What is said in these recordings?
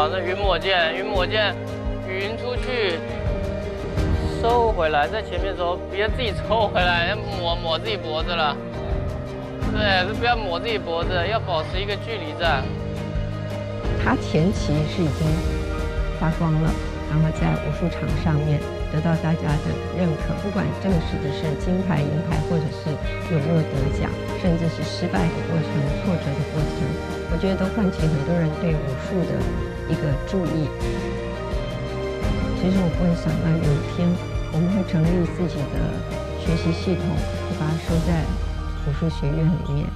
那云抹剑，云抹剑，云出去，收回来，在前面走，别自己抽回来，抹自己脖子了。对，不要抹自己脖子，要保持一个距离战。 他前期是已经发光了，然后在武术场上面得到大家的认可，不管这个是不是金牌、银牌，或者是有没有得奖，甚至是失败的过程、挫折的过程，我觉得都唤起很多人对武术的一个注意。其实我不会想到有一天我们会成立自己的学习系统，会把它收在武术学院里面。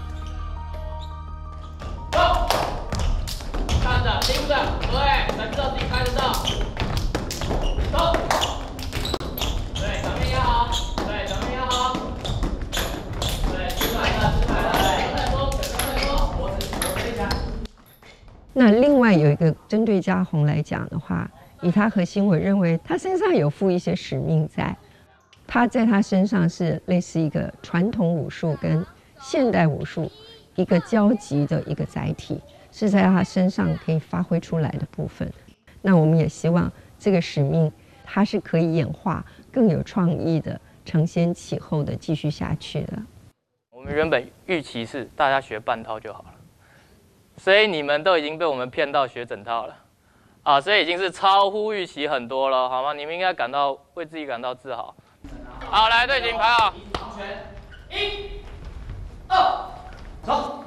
看着，盯着，对，才知道自己看得到。走。对，掌面压好，对，掌面压好。对，直排了，再说，脖子一下。 那另外有一个针对嘉宏来讲的话，以他核心，我认为他身上有负一些使命在。他在他身上是类似一个传统武术跟现代武术一个交集的一个载体，是在他身上可以发挥出来的部分。那我们也希望这个使命它是可以演化更有创意的承先启后的继续下去的。 我们原本预期是大家学半套就好了，所以你们都已经被我们骗到学整套了啊，所以已经是超乎预期很多了，好吗？你们应该为自己感到自豪。好，来队形排好。长拳，1、2，走。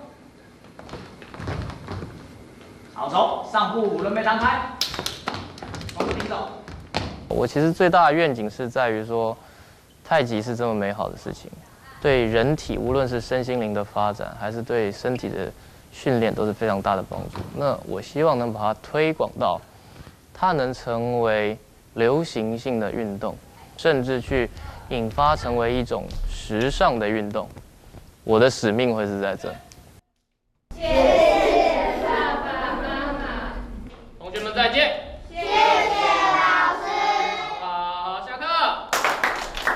好，走，上步五轮背张开，双步顶走。 我其实最大的愿景是在于说，太极是这么美好的事情，对人体无论是身心灵的发展，还是对身体的训练都是非常大的帮助。那我希望能把它推广到，它能成为流行性的运动，甚至去引发成为一种时尚的运动。我的使命会是在这。